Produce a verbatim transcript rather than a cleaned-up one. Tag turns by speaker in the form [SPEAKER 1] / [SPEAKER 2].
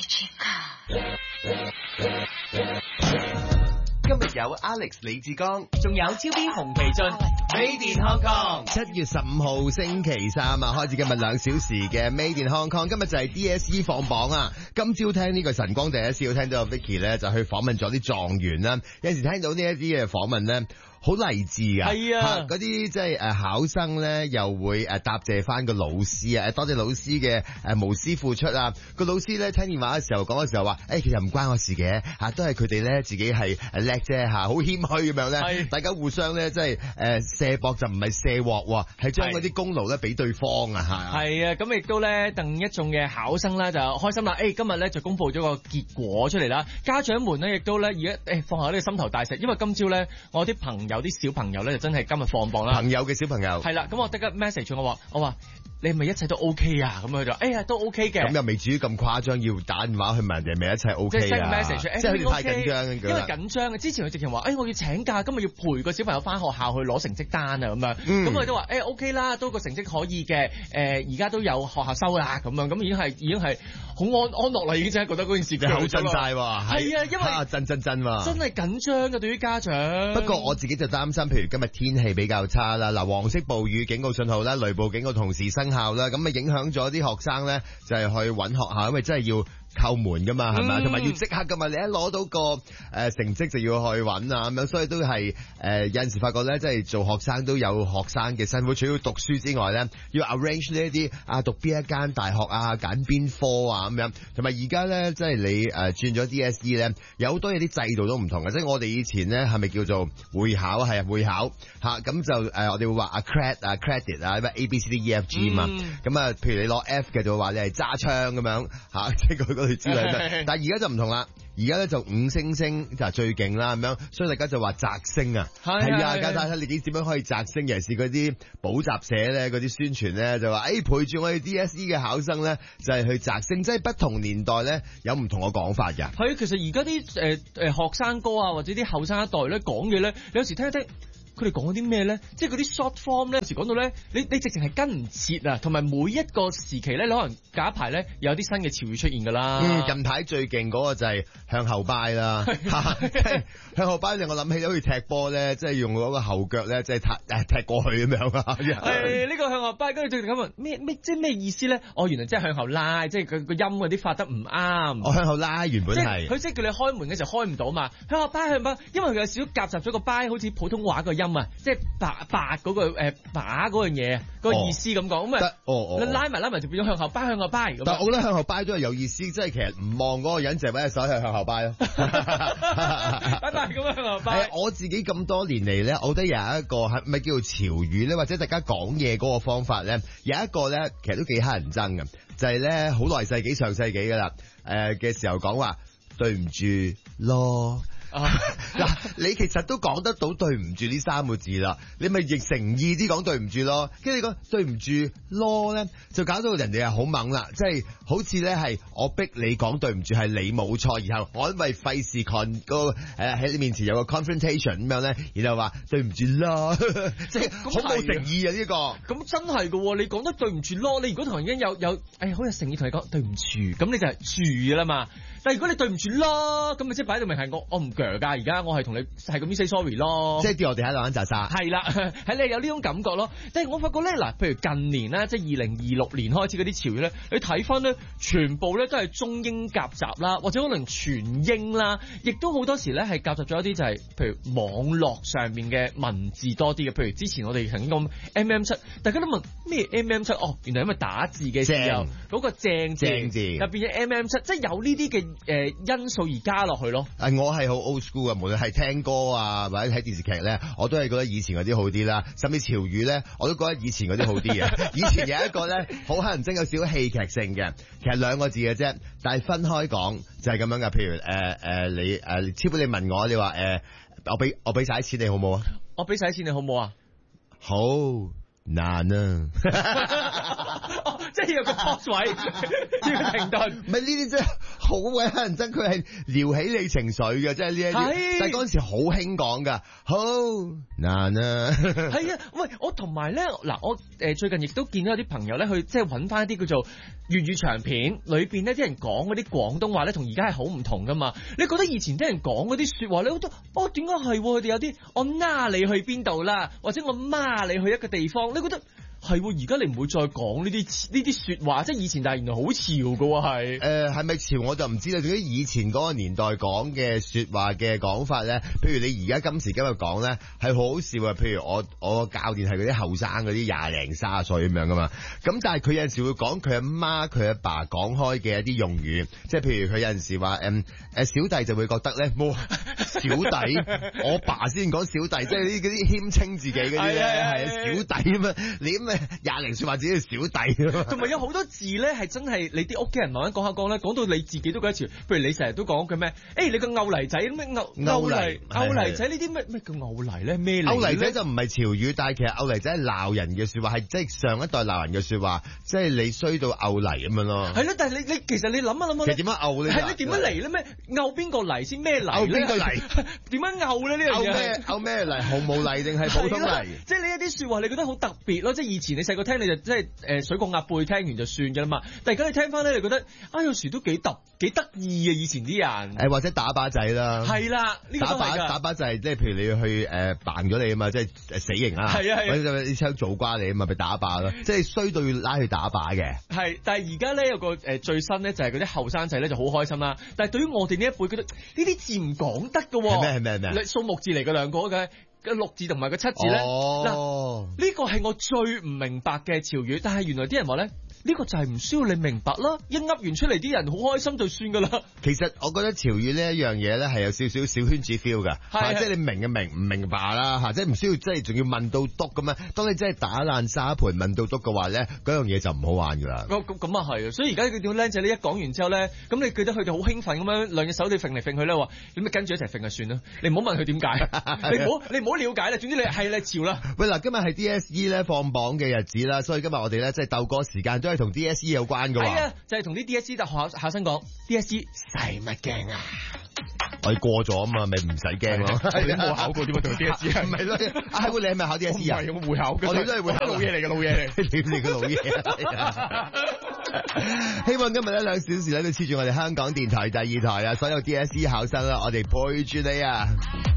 [SPEAKER 1] 今日有 Alex 李志剛，
[SPEAKER 2] 仲有超邊洪皮俊 ，Made in Hong Kong。
[SPEAKER 1] 七月十五號星期三啊，開始今日兩小時嘅 Made in Hong Kong。今日就係 D S E 放榜啊！今朝聽呢個晨光第一次，聽到 Vicky 咧就去訪問咗啲狀元啦。有陣時聽到呢一啲嘅訪問咧，好勵志噶，
[SPEAKER 2] 係啊，
[SPEAKER 1] 嗰啲即係誒考生咧，又會誒答謝翻個老師啊，多謝老師嘅誒無私付出啊。個老師咧聽電話嘅時候講嘅時候話，誒、欸、其實唔關我事嘅吓，都係佢哋咧自己係誒叻啫吓，好謙虛咁樣咧，大家互相咧即係誒卸膊就唔係卸鑊，係將嗰啲功勞咧俾對方啊吓。
[SPEAKER 2] 係啊，咁亦都咧鄧一眾嘅考生咧就開心啦，誒、欸、今日咧就公布咗個結果出嚟啦，家長們咧亦都咧而家誒放下呢個心頭大石，因為今朝咧我啲朋友。有啲小朋友咧就真係今日放榜啦，
[SPEAKER 1] 朋友嘅小朋友係
[SPEAKER 2] 啦，咁我即刻 message 我話，我話你係咪一切都 OK 啊？咁佢就，哎呀都 OK 嘅，
[SPEAKER 1] 咁又未至於咁誇張，要打電話去問人哋咪一切 OK 啊？即係 send message，即係佢哋太緊張，因為
[SPEAKER 2] 緊張嘅。之前佢直情話，哎我要請假，今日要陪個小朋友翻學校去攞成績單啊咁樣，咁佢都話，哎 OK 啦，都個成績可以嘅，誒而家都有學校收啦咁樣，咁已經係已經係好安安樂啦，已經真係覺得嗰件事
[SPEAKER 1] 好震晒喎，係
[SPEAKER 2] 啊，因為
[SPEAKER 1] 震震震喎，
[SPEAKER 2] 真係緊張嘅對於家長。
[SPEAKER 1] 不過我自己就擔心，譬如今日天氣比較差啦，嗱黃色暴雨警告信號啦，雷暴警告同時生效啦，咁啊影響咗啲學生咧，就係去揾學校，因為真係要叩門噶嘛，係咪？同埋要即刻噶嘛，你一攞到個誒、呃、成績就要去揾啊，咁樣，所以都係誒、呃、有陣時發覺咧，即係做學生都有學生嘅辛苦，除咗讀書之外咧，要 arrange 呢一啲啊讀邊一間大學啊，揀邊科啊咁樣，同埋而家咧即係你誒、呃、轉咗 D S E 咧，有好多嘢啲制度都唔同嘅，即係我哋以前咧係咪叫做會考係啊會考嚇，咁就誒、呃、我哋會話啊 credit 啊 credit 啊，咩 A B C D E F G 嘛，咁啊、嗯、譬如你攞 F 嘅就會話你係揸槍咁樣嚇，即係佢嗰類之類嘅，但係而家就唔同啦。而家咧就五星星就最勁啦咁樣，所以大家就話摘星啊，係啊，家睇睇你幾點樣可以摘星，尤其是嗰啲補習社咧，嗰啲宣傳咧就話，誒、哎、陪住我哋 D S E 嘅考生咧就係、是、去摘星，即係不同年代咧有唔同嘅講法㗎。
[SPEAKER 2] 係，其實而家啲誒誒學生哥啊，或者啲後生一代咧講嘢咧，有時聽一聽。佢哋講啲咩咧？即係嗰啲 short form 咧，有時講到咧，你你直情係跟唔切啊！同埋每一個時期咧，你可能隔一排咧有啲新嘅潮語出現㗎啦。
[SPEAKER 1] 嗯，近排最勁嗰個就係向後掰啦，向後掰令我諗起好似踢波咧，即係用嗰個後腳咧，即係踢誒踢過去咁樣啊。
[SPEAKER 2] 係呢個向後掰，跟住佢哋咁問咩咩，即係咩意思咧？哦，原來即係向後拉，即係佢個音嗰啲發得唔啱。
[SPEAKER 1] 我向後拉原本係
[SPEAKER 2] 佢即係叫你開門嘅時候開唔到嘛，向後掰向後掰，因為佢有少少夾雜咗個掰，好似普通話個音。啊，即係白白嗰個誒把嗰樣嘢，個意思咁講，咁啊，你拉埋拉埋就變咗向後掰向後掰。
[SPEAKER 1] 但係我覺得向後掰都係有意思，即係其實唔望嗰個人，淨係揾隻手係向後掰咯。
[SPEAKER 2] 拜拜咁樣向後掰。
[SPEAKER 1] 我自己咁多年嚟咧，我覺得有一個係咪叫做潮語咧，或者大家講嘢嗰個方法咧，有一個咧，其實都幾乞人憎嘅，就係咧好耐世紀上世紀噶啦，誒嘅時候講話對唔住咯。嗱，你其實都講得到對唔住呢三個字啦，你咪亦誠意啲講對唔住咯，跟住你講對唔住咯咧，就搞到人哋係好猛啦，即係好似咧係我逼你講對唔住係你冇錯，然後我因為費事 con 個誒喺你面前有個 confrontation 咁樣咧，然後話對唔住咯，即係好冇誠意啊呢、這個。
[SPEAKER 2] 咁真係噶，你講得對唔住咯，你如果同人已經有有誒好有誠意同你講對唔住，咁你就係住啦嘛。但係如果你對唔住咯，咁咪即係擺到明係我我唔鋸噶，而家我係同你係咁樣 say sorry 咯，
[SPEAKER 1] 即係跌我哋喺度玩渣渣。
[SPEAKER 2] 係啦，喺你有呢種感覺咯。但係我發覺咧，嗱，譬如近年咧，即係二零二六年開始嗰啲潮語咧，你睇翻咧，全部咧都係中英夾雜啦，或者可能全英啦，亦都好多時咧係夾雜咗一啲就係、是，譬如網絡上面嘅文字多啲嘅。譬如之前我哋曾經講 M M 七，大家都問咩 M M 七？哦，原來因為打字嘅時候嗰個正字，
[SPEAKER 1] 正字
[SPEAKER 2] 就變咗 M M 七，即係有呢啲嘅。誒、呃，因素而加落去咯。
[SPEAKER 1] 誒，我係好 old school 啊，無論係聽歌啊，或者睇電視劇咧，我都係覺得以前嗰啲好啲啦。甚至潮語咧，我都覺得以前嗰啲好啲嘅。以前有一個咧，好乞人憎，有少少戲劇性嘅，其實兩個字嘅啫，但係分開講就係咁樣噶。譬如誒誒、呃呃，你誒、呃，超般你問我，你話誒、呃，我俾我俾晒啲錢你好冇啊？
[SPEAKER 2] 我俾晒啲錢你好冇啊？
[SPEAKER 1] 好難啊！
[SPEAKER 2] 即係有個 pause 位，要停頓。
[SPEAKER 1] 唔係呢啲真係好鬼乞人憎，佢係撩起你情緒嘅，即係呢一啲。但係嗰陣時好興講㗎，好難啊。
[SPEAKER 2] 係啊，喂，我同埋咧嗱，我誒最近亦都見到有啲朋友咧去即係揾翻一啲叫做粵語長片裏邊呢啲人講嗰啲廣東話咧，同而家係好唔同噶嘛。你覺得以前啲人講嗰啲説話，你覺得哦點解係佢哋有啲我拉你去邊度啦，或者我孖你去一個地方，你覺得？係喎，而家你唔會再講呢啲呢啲説話，即係以前，但係原來好潮㗎喎，係。誒
[SPEAKER 1] 係咪潮我就唔知啦。總之以前嗰個年代講嘅説話嘅講法咧，譬如你而家今時今日講咧，係好好笑啊。譬如我我教練係嗰啲後生嗰啲廿零卅歲咁樣噶嘛。咁但係佢有陣時會講佢阿媽佢阿爸講開嘅一啲用語，即係譬如佢有陣時話誒誒小弟就會覺得咧，冇小弟，我爸先講小弟，即係啲嗰啲謙稱自己嗰啲咧，係小弟咁啊，你咁啊。廿零歲話自己係小弟，
[SPEAKER 2] 同埋有好多字咧係真係你啲屋企人慢慢講下講咧，講到你自己都覺得潮。譬如你成日都講句咩？誒、欸，你個牛泥仔咩牛牛泥牛泥仔呢啲咩咩叫牛泥咧？咩
[SPEAKER 1] 牛泥仔就唔係潮語，但係其實牛泥仔係鬧人嘅説話，係即係上一代鬧人嘅説話，即係你衰到牛泥咁樣咯。係咯，
[SPEAKER 2] 但係你你其實你諗一諗啊，
[SPEAKER 1] 其實點樣牛咧？
[SPEAKER 2] 係你點樣嚟咧？咩牛邊個泥先咩泥咧？
[SPEAKER 1] 牛邊個泥？
[SPEAKER 2] 點樣牛咧？呢樣嘢
[SPEAKER 1] 牛咩牛咩泥？紅毛泥定係普通泥？
[SPEAKER 2] 即係呢一啲説話，你覺得好特別咯。即係以前你細個聽你就即係誒水過鴨背，聽完就算嘅啦嘛。但係而家你聽翻咧，你覺得啊有時都幾特幾得意嘅。以前啲人
[SPEAKER 1] 誒或者打靶仔啦，
[SPEAKER 2] 係啦，呢個
[SPEAKER 1] 打靶打靶就係即係譬如你要去誒扮咗你啊嘛，即係死刑啊，
[SPEAKER 2] 係啊係啊，
[SPEAKER 1] 或者你槍做瓜你啊嘛，咪打靶咯，即係衰到要拉去打靶嘅。
[SPEAKER 2] 係，但係而家咧有個誒最新咧就係嗰啲後生仔咧就好開心啦。但係對於我哋呢一輩，覺得呢啲字唔講得嘅喎。
[SPEAKER 1] 係咩係咩係咩？
[SPEAKER 2] 數目字嚟嘅兩個嘅。個六字同埋個七字咧，嗱呢、
[SPEAKER 1] 哦、
[SPEAKER 2] 個係我最唔明白嘅潮語，但係原來啲人話咧，呢、呢個就係唔需要你明白啦，一噏完出嚟啲人好開心就算噶啦。
[SPEAKER 1] 其實我覺得潮語呢一樣嘢咧係有少少小圈子 feel 㗎，係即係你明嘅明，唔明白啦嚇，即係唔需要即係仲要問到篤咁樣。當你真係打爛沙盤問到篤嘅話咧，嗰樣嘢就唔好玩㗎啦。
[SPEAKER 2] 咁咁啊係啊，所以而家佢啲僆仔咧一講完之後咧，咁你記得佢哋好興奮咁樣兩隻手你揈嚟揈去咧話，你咪跟住一齊揈就算啦，你唔好問佢點解，你唔好你唔好。了解啦，總之你係你潮啦。喂嗱，
[SPEAKER 1] 今日係 D S E 咧放榜嘅日子啦，所以今日我哋咧即係鬥歌時間都係同 D S E 有關㗎喎。係啊，就係同啲 D S E 學校考生講 ，D S E 使乜驚啊？我哋過咗啊嘛，咪唔使驚咯。
[SPEAKER 2] 你冇考過點解同 D S E
[SPEAKER 1] 唔係咯？阿輝，你係咪考 D S E 啊？
[SPEAKER 2] 唔係，我會考嘅。
[SPEAKER 1] 我哋都係會考。
[SPEAKER 2] 老嘢嚟嘅，老嘢嚟。
[SPEAKER 1] 點你個老嘢？希望今日呢兩小時咧都黐住我哋香港電台第二台啊！所有 D S E 考生啦，我哋陪住你啊！